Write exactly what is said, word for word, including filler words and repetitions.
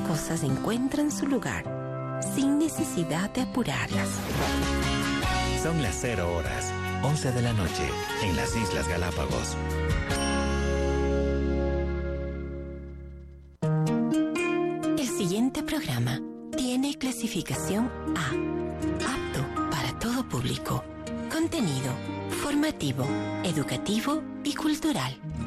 cosas encuentran su lugar, sin necesidad de apurarlas. Son las cero horas, once de la noche, en las Islas Galápagos. El siguiente programa tiene clasificación A, apto para todo público. Contenido formativo, educativo y cultural.